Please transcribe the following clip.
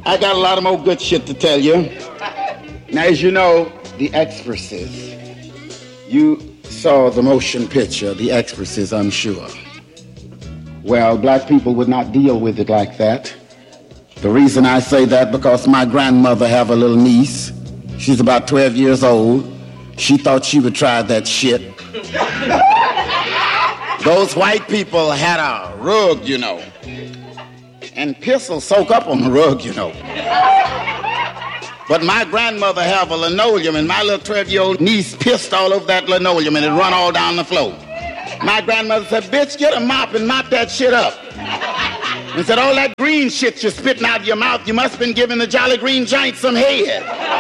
I got a lot of more good shit to tell you. Now, as you know, The Exorcist. You saw the motion picture, The Exorcist, I'm sure. Well, black people would not deal with it like that. The reason I say that, because my grandmother have a little niece. She's about 12 years old. She thought she would try that shit. Those white people had a rug, you know. And piss will soak up on the rug, you know. But my grandmother have a linoleum, and my little 12-year-old niece pissed all over that linoleum, and it run all down the floor. My grandmother said, bitch, get a mop and mop that shit up. And said, all that green shit you're spitting out of your mouth, you must have been giving the Jolly Green Giant some head.